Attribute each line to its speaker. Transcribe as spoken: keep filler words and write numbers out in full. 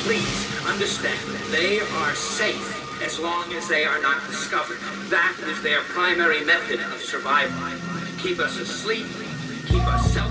Speaker 1: Please understand, they are safe as long as they are not discovered. That is their primary method of survival. Keep us asleep, keep us self